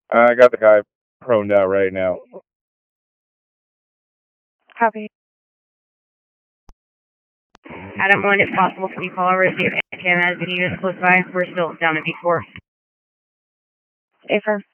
I got the guy proned out right now. Copy. Adam 1, if possible, can you call over to see if Cam has any units close by? We're still down to B4. Affirm.